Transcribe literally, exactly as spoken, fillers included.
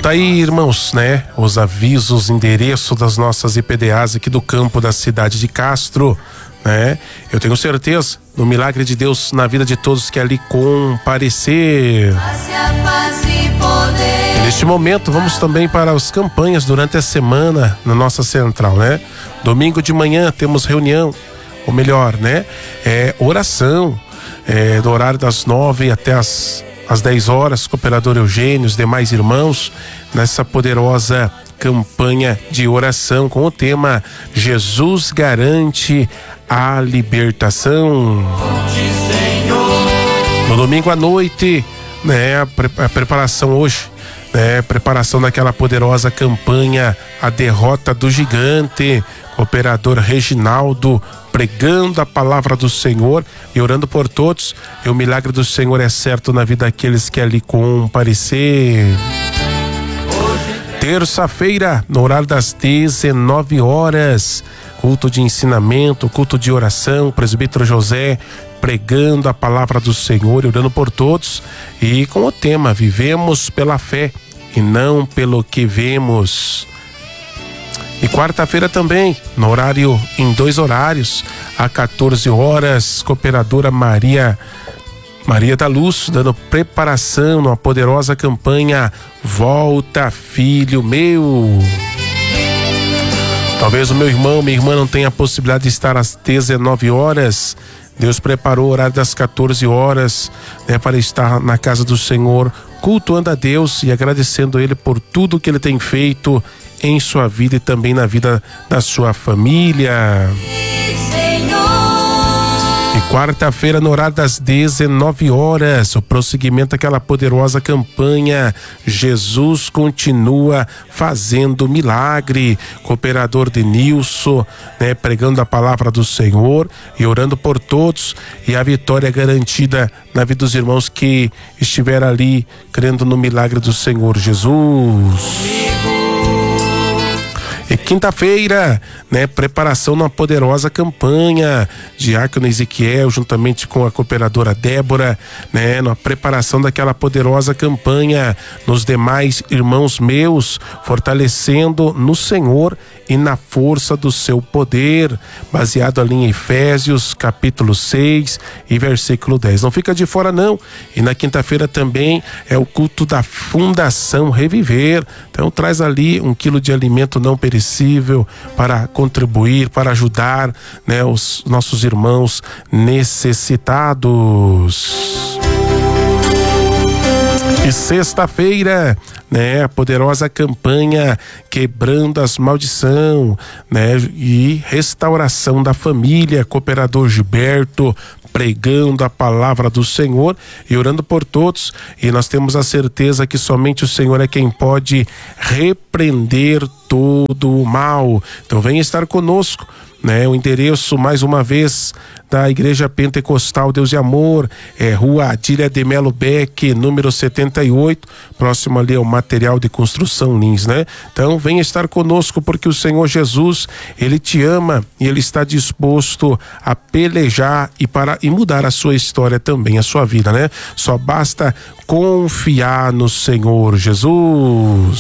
tá aí, irmãos, né? Os avisos, endereço das nossas I P D As aqui do campo da cidade de Castro, né? Eu tenho certeza do milagre de Deus na vida de todos que ali comparecer. E neste momento vamos também para as campanhas durante a semana na nossa central, né? Domingo de manhã temos reunião, ou melhor, né? É oração, é, do horário das nove até as às dez horas, cooperador Eugênio, os demais irmãos, nessa poderosa campanha de oração com o tema Jesus garante a libertação. No domingo à noite, né, a, pre- a preparação hoje, né, preparação daquela poderosa campanha A Derrota do Gigante, cooperador Reginaldo pregando a palavra do Senhor e orando por todos, e o milagre do Senhor é certo na vida daqueles que ali comparecer. Terça-feira, no horário das dezenove horas, culto de ensinamento, culto de oração, presbítero José pregando a palavra do Senhor e orando por todos, e com o tema Vivemos pela fé e não pelo que vemos. E quarta-feira também, no horário, em dois horários, às quatorze horas, cooperadora Maria Maria da Luz, dando preparação numa poderosa campanha Volta Filho Meu. Talvez o meu irmão, minha irmã não tenha a possibilidade de estar às dezenove horas. Deus preparou o horário das quatorze horas, né, para estar na casa do Senhor, cultuando a Deus e agradecendo a Ele por tudo que Ele tem feito em sua vida e também na vida da sua família. E quarta-feira, no horário das dezenove horas, o prosseguimento daquela poderosa campanha Jesus continua fazendo milagre. Cooperador Denilson, né, pregando a palavra do Senhor e orando por todos, e a vitória garantida na vida dos irmãos que estiveram ali crendo no milagre do Senhor Jesus. E quinta-feira, né, preparação numa poderosa campanha, Diácono Ezequiel, juntamente com a cooperadora Débora, né, na preparação daquela poderosa campanha, nos demais irmãos meus, fortalecendo no Senhor e na força do seu poder, baseado ali em Efésios, capítulo seis e versículo dez. Não fica de fora não. E na quinta-feira também é o culto da Fundação Reviver. Então traz ali um quilo de alimento não perecível para contribuir, para ajudar, né, os nossos irmãos necessitados. E sexta-feira, né, a poderosa campanha Quebrando as Maldição, né, e restauração da família, cooperador Gilberto pregando a palavra do Senhor e orando por todos, e nós temos a certeza que somente o Senhor é quem pode repreender todo o mal. Então venha estar conosco, né? O endereço, mais uma vez, da Igreja Pentecostal Deus e Amor, é Rua Adília de Melo Beck, número setenta e oito, próximo ali ao material de construção Lins, né? Então venha estar conosco, porque o Senhor Jesus, Ele te ama e Ele está disposto a pelejar e para e mudar a sua história também, a sua vida, né? Só basta confiar no Senhor Jesus.